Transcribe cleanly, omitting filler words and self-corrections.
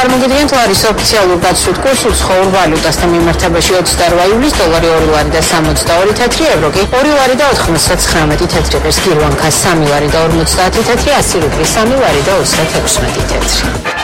წარმოგიდგენთ ლარის ოფიციალურ გაცვლით კურსს უცხოურ ვალუტასთან მიმართებაში 28 ივლისს დოლარი 2 ლარი და 62 თეთრი, ევრო კი 2 ლარი და 99 თეთრი ღირს, გირვანქა 3 ლარი და 50 თეთრი, 100 რუბლი 3 ლარი და 36 თეთრი.